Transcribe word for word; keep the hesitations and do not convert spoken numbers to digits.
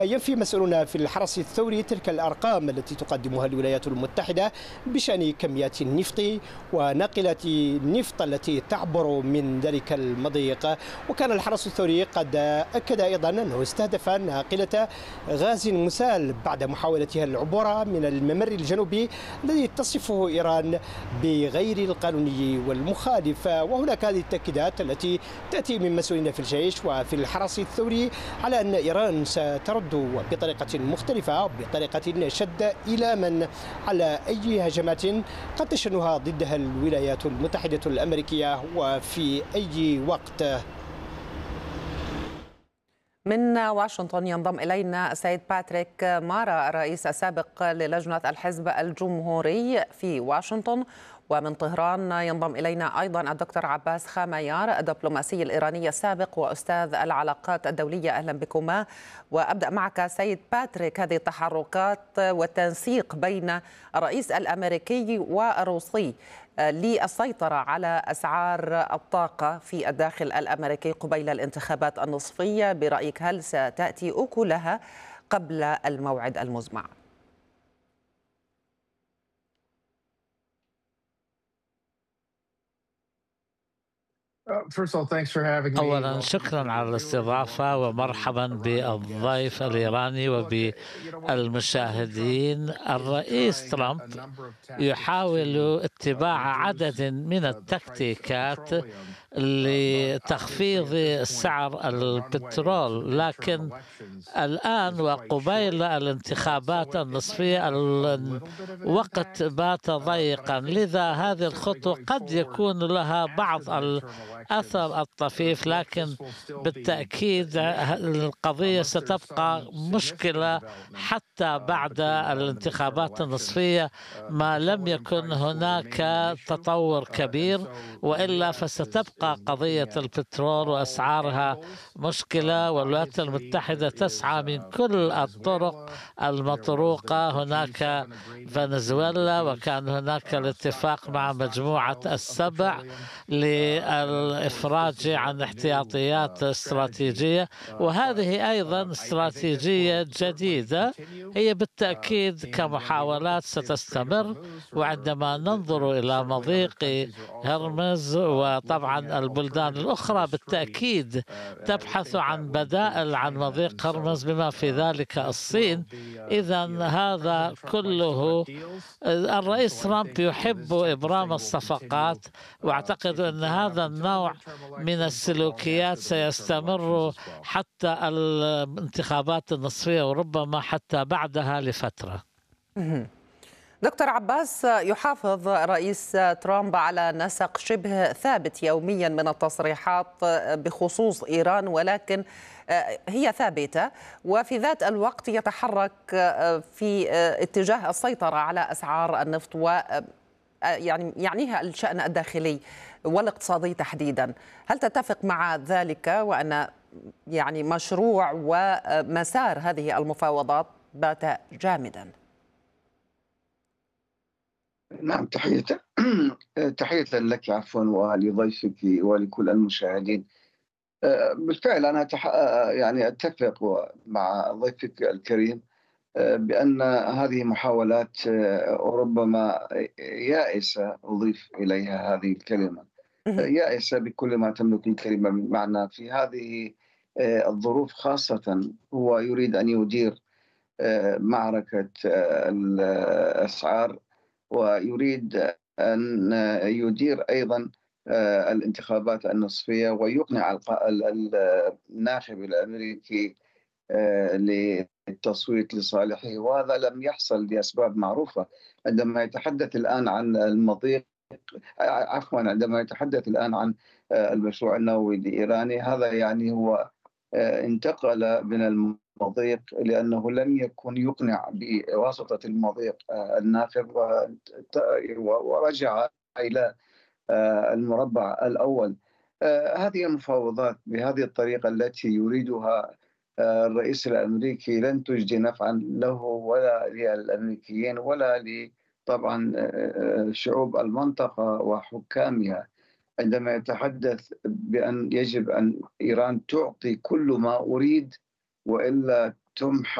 ينفي مسؤولون في الحرس الثوري تلك الأرقام التي تقدمها الولايات المتحدة بشأن كميات النفط وناقلات النفط التي تعبر من ذلك المضيق. وكان الحرس الثوري قد أكد أيضا أنه استهدف ناقلة غاز مسال بعد محاولتها العبور من الممر الجنوبي الذي تصفه إيران بغير القانوني والمخالف. وهناك هذه التأكيدات التي تأتي من مسؤولين في الجيش وفي الحرس الثوري على أن إيران سترد بطريقة مختلفة بطريقة شد إلى من على أي هجمات قد تشنها ضدها الولايات المتحدة الأمريكية وفي أي وقت. من واشنطن ينضم إلينا السيد باتريك مارا الرئيس السابق للجنة الحزب الجمهوري في واشنطن، ومن طهران ينضم إلينا أيضا الدكتور عباس خاميار الدبلوماسي الإيراني السابق وأستاذ العلاقات الدولية. أهلا بكما. وأبدأ معك سيد باتريك، هذه التحركات والتنسيق بين الرئيس الأمريكي والروسي للسيطرة على أسعار الطاقة في الداخل الأمريكي قبيل الانتخابات النصفية، برأيك هل ستأتي أكلها قبل الموعد المزمع؟ أولا شكرا على الاستضافة ومرحبا بالضيف الإيراني وبالمشاهدين. الرئيس ترامب يحاول اتباع عدد من التكتيكات لتخفيض سعر البترول، لكن الآن وقبيل الانتخابات النصفية الوقت بات ضيقا، لذا هذه الخطوة قد يكون لها بعض الأثر الطفيف، لكن بالتأكيد القضية ستبقى مشكلة حتى بعد الانتخابات النصفية ما لم يكن هناك تطور كبير، وإلا فستبقى قضية البترول وأسعارها مشكلة. والولايات المتحدة تسعى من كل الطرق المطروقة. هناك فنزويلا، وكان هناك الاتفاق مع مجموعة السبع للإفراج عن احتياطيات استراتيجية، وهذه أيضا استراتيجية جديدة هي بالتأكيد كمحاولات ستستمر. وعندما ننظر إلى مضيق هرمز وطبعا البلدان الأخرى بالتأكيد تبحث عن بدائل عن مضيق هرمز بما في ذلك الصين. إذا هذا كله الرئيس ترامب يحب إبرام الصفقات، وأعتقد أن هذا النوع من السلوكيات سيستمر حتى الانتخابات النصفية وربما حتى بعدها لفترة. دكتور عباس، يحافظ رئيس ترامب على نسق شبه ثابت يوميا من التصريحات بخصوص إيران، ولكن هي ثابتة، وفي ذات الوقت يتحرك في اتجاه السيطرة على أسعار النفط و يعني يعنيها الشأن الداخلي والاقتصادي تحديدا. هل تتفق مع ذلك وأن يعني مشروع ومسار هذه المفاوضات بات جامدا؟ نعم، تحية تحية لك عفوا ولضيفك ولكل المشاهدين. بالفعل أنا تح... يعني أتفق مع ضيفك الكريم بأن هذه محاولات ربما يائسة، أضيف إليها هذه الكلمة يائسة بكل ما تملك الكلمة من معنى. في هذه الظروف خاصة هو يريد أن يدير معركة الأسعار، ويريد أن يدير أيضا الانتخابات النصفية ويقنع الناخب الأمريكي للتصويت لصالحه، وهذا لم يحصل لأسباب معروفة. عندما يتحدث الآن عن المضيق عفوا عندما يتحدث الآن عن المشروع النووي الإيراني، هذا يعني هو انتقل من المضيق لأنه لم يكن يقنع بواسطة المضيق الناخب، ورجع إلى المربع الأول. هذه المفاوضات بهذه الطريقة التي يريدها الرئيس الأمريكي لن تجدي نفعا له ولا للأمريكيين ولا طبعا شعوب المنطقة وحكامها. عندما يتحدث بأن يجب أن إيران تعطي كل ما أريد وإلا تمحى